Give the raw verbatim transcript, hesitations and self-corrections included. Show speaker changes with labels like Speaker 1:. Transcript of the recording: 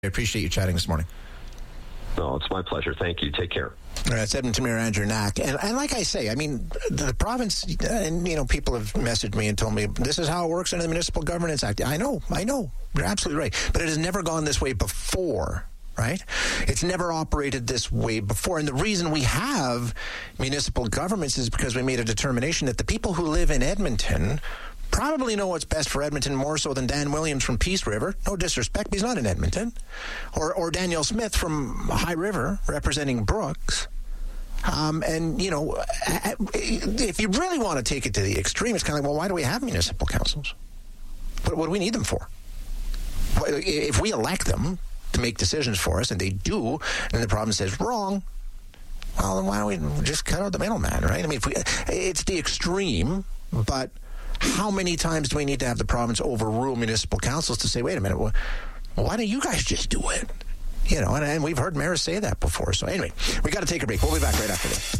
Speaker 1: I appreciate you chatting this morning.
Speaker 2: No, it's my pleasure. Thank you. Take care.
Speaker 1: All right, it's Edmonton Mayor Andrew Knack. And, and like I say, I mean, the, the province, and, you know, people have messaged me and told me this is how it works under the Municipal Governance Act. I know, I know. You're absolutely right. But it has never gone this way before, right? It's never operated this way before. And the reason we have municipal governments is because we made a determination that the people who live in Edmonton probably know what's best for Edmonton more so than Dan Williams from Peace River. No disrespect, but he's not in Edmonton. Or or Danielle Smith from High River representing Brooks. Um, and, you know, if you really want to take it to the extreme, it's kind of like, well, why do we have municipal councils? What, what do we need them for? If we elect them to make decisions for us, and they do, and the province says wrong, well, then why don't we just cut out the middleman, right? I mean, if we, it's the extreme, but how many times do we need to have the province overrule municipal councils to say, wait a minute, well, why don't you guys just do it? You know, and, and we've heard mayors say that before. So anyway, we got to take a break. We'll be back right after this.